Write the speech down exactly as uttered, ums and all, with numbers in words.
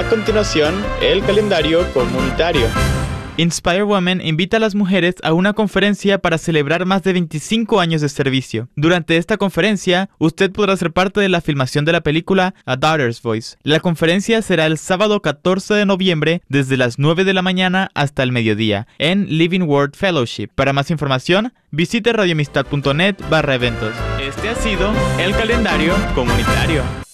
continuación, el calendario comunitario. Inspire Women invita a las mujeres a una conferencia para celebrar más de veinticinco años de servicio. Durante esta conferencia, usted podrá ser parte de la filmación de la película A Daughter's Voice. La conferencia será el sábado catorce de noviembre desde las nueve de la mañana hasta el mediodía en Living Word Fellowship. Para más información, visite radioamistad punto net barra eventos. Este ha sido el calendario comunitario.